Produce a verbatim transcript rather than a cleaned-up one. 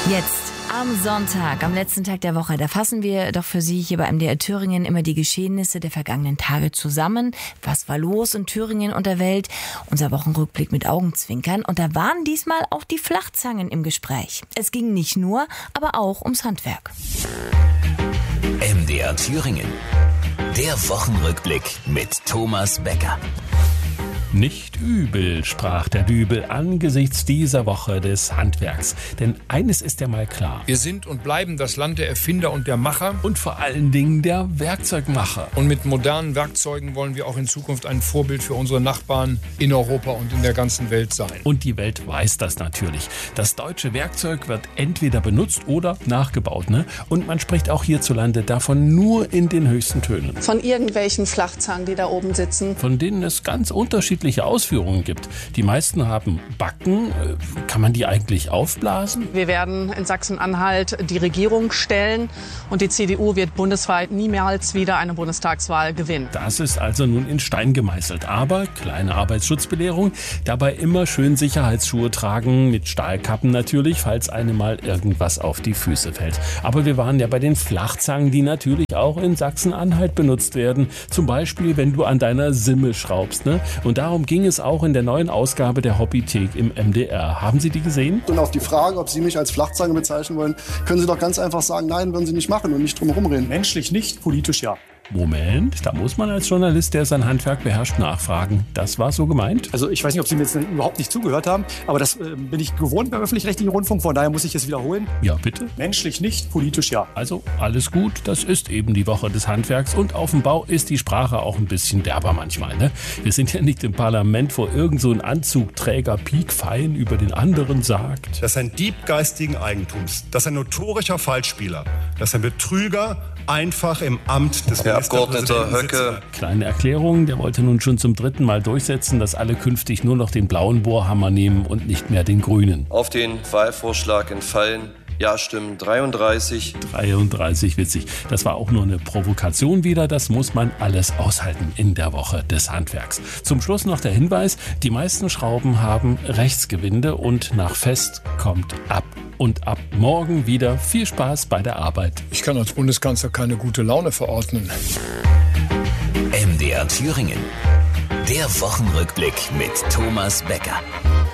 Jetzt am Sonntag, am letzten Tag der Woche, da fassen wir doch für Sie hier bei M D R Thüringen immer die Geschehnisse der vergangenen Tage zusammen. Was war los in Thüringen und der Welt? Unser Wochenrückblick mit Augenzwinkern. Und da waren diesmal auch die Flachzangen im Gespräch. Es ging nicht nur, aber auch ums Handwerk. M D R Thüringen. Der Wochenrückblick mit Thomas Becker. Nicht übel, sprach der Dübel angesichts dieser Woche des Handwerks. Denn eines ist ja mal klar. Wir sind und bleiben das Land der Erfinder und der Macher. Und vor allen Dingen der Werkzeugmacher. Und mit modernen Werkzeugen wollen wir auch in Zukunft ein Vorbild für unsere Nachbarn in Europa und in der ganzen Welt sein. Und die Welt weiß das natürlich. Das deutsche Werkzeug wird entweder benutzt oder nachgebaut, ne? Und man spricht auch hierzulande davon nur in den höchsten Tönen. Von irgendwelchen Flachzangen, die da oben sitzen. Von denen es ganz unterschiedliche Ausführungen gibt. Die meisten haben Backen. Kann man die eigentlich aufblasen? Wir werden in Sachsen-Anhalt die Regierung stellen und die C D U wird bundesweit niemals wieder eine Bundestagswahl gewinnen. Das ist also nun in Stein gemeißelt. Aber, kleine Arbeitsschutzbelehrung, dabei immer schön Sicherheitsschuhe tragen, mit Stahlkappen natürlich, falls einem mal irgendwas auf die Füße fällt. Aber wir waren ja bei den Flachzangen, die natürlich auch in Sachsen-Anhalt benutzt werden. Zum Beispiel, wenn du an deiner Simme schraubst, ne? Und da Darum ging es auch in der neuen Ausgabe der Hobbythek im M D R. Haben Sie die gesehen? Und auf die Frage, ob Sie mich als Flachzange bezeichnen wollen, können Sie doch ganz einfach sagen, nein, würden Sie nicht machen und nicht drum herum reden. Menschlich nicht, politisch ja. Moment, da muss man als Journalist, der sein Handwerk beherrscht, nachfragen. Das war so gemeint? Also ich weiß nicht, ob Sie mir jetzt überhaupt nicht zugehört haben, aber das äh, bin ich gewohnt beim öffentlich-rechtlichen Rundfunk, von daher muss ich es wiederholen. Ja, bitte? Menschlich nicht, politisch ja. Also alles gut, das ist eben die Woche des Handwerks und auf dem Bau ist die Sprache auch ein bisschen derber manchmal, ne? Wir sind ja nicht im Parlament, wo irgend so ein Anzugträger piekfein über den anderen sagt. Das ist ein Dieb geistigen Eigentums, das ist ein notorischer Falschspieler, das ist ein Betrüger, einfach im Amt des Herr Abgeordneter Höcke. Kleine Erklärung, der wollte nun schon zum dritten Mal durchsetzen, dass alle künftig nur noch den blauen Bohrhammer nehmen und nicht mehr den grünen. Auf den Wahlvorschlag entfallen Ja-Stimmen dreiunddreißig. dreiunddreißig, witzig. Das war auch nur eine Provokation wieder. Das muss man alles aushalten in der Woche des Handwerks. Zum Schluss noch der Hinweis, die meisten Schrauben haben Rechtsgewinde und nach Fest kommt ab. Und ab morgen wieder viel Spaß bei der Arbeit. Ich kann als Bundeskanzler keine gute Laune verordnen. M D R Thüringen. Der Wochenrückblick mit Thomas Becker.